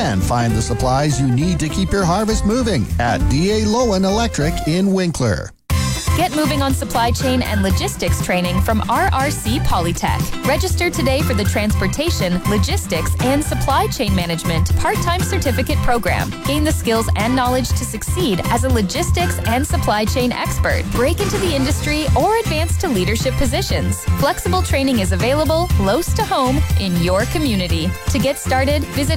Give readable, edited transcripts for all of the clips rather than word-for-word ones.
and find the supplies you need to keep your harvest moving at D.A. Lowen Electric in Winkler. Get moving on supply chain and logistics training from RRC Polytech. Register today for the Transportation, Logistics, and Supply Chain Management part-time certificate program. Gain the skills and knowledge to succeed as a logistics and supply chain expert. Break into the industry or advance to leadership positions. Flexible training is available close to home in your community. To get started, visit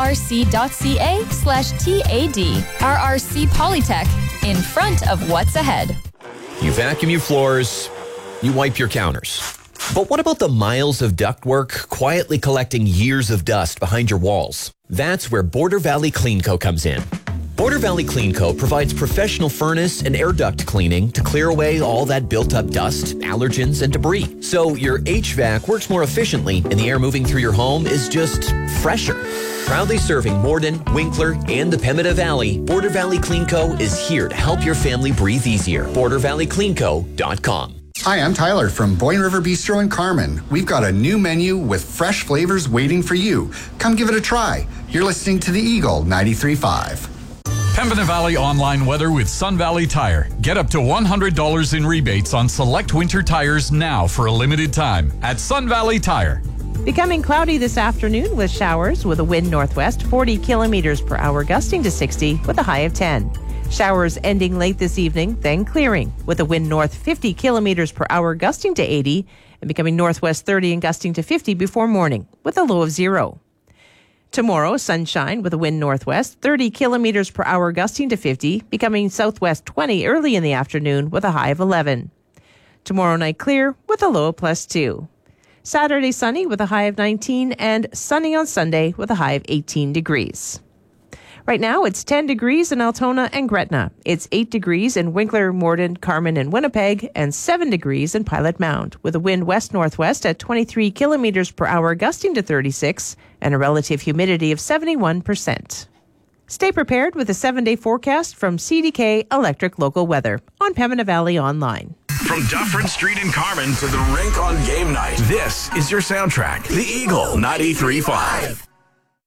rrc.ca/TAD. RRC Polytech, in front of what's ahead. You vacuum your floors, you wipe your counters. But what about the miles of ductwork quietly collecting years of dust behind your walls? That's where Border Valley Clean Co. comes in. Border Valley Clean Co. provides professional furnace and air duct cleaning to clear away all that built-up dust, allergens, and debris. So your HVAC works more efficiently and the air moving through your home is just fresher. Proudly serving Morden, Winkler, and the Pembina Valley, Border Valley Clean Co. is here to help your family breathe easier. BorderValleyCleanCo.com. Hi, I'm Tyler from Boyne River Bistro in Carman. We've got a new menu with fresh flavors waiting for you. Come give it a try. You're listening to the Eagle 93.5. Pembina Valley online weather with Sun Valley Tire. Get up to $100 in rebates on select winter tires now for a limited time at Sun Valley Tire. Becoming cloudy this afternoon with showers with a wind northwest 40 kilometers per hour gusting to 60 with a high of 10. Showers ending late this evening, then clearing with a wind north 50 kilometers per hour gusting to 80 and becoming northwest 30 and gusting to 50 before morning with a low of 0. Tomorrow, sunshine with a wind northwest 30 kilometers per hour gusting to 50, becoming southwest 20 early in the afternoon with a high of 11. Tomorrow night clear with a low of +2. Saturday sunny with a high of 19 and sunny on Sunday with a high of 18 degrees. Right now, it's 10 degrees in Altona and Gretna. It's 8 degrees in Winkler, Morden, Carman, and Winnipeg, and 7 degrees in Pilot Mound, with a wind west-northwest at 23 kilometers per hour gusting to 36 and a relative humidity of 71%. Stay prepared with a 7-day forecast from CDK Electric Local Weather on Pembina Valley Online. From Dufferin Street in Carman to the rink on game night, this is your soundtrack, the Eagle 93.5.